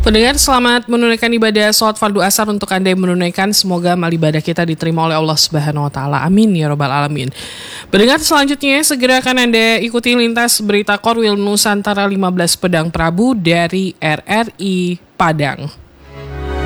Pendengar, selamat menunaikan ibadah sholat fardu asar untuk Anda yang menunaikan. Semoga amal ibadah kita diterima oleh Allah Subhanahu wa taala. Amin ya rabbal alamin. Pendengar, selanjutnya segera akan Anda ikuti lintas berita Korwil Nusantara 15 Pedang Prabu dari RRI Padang.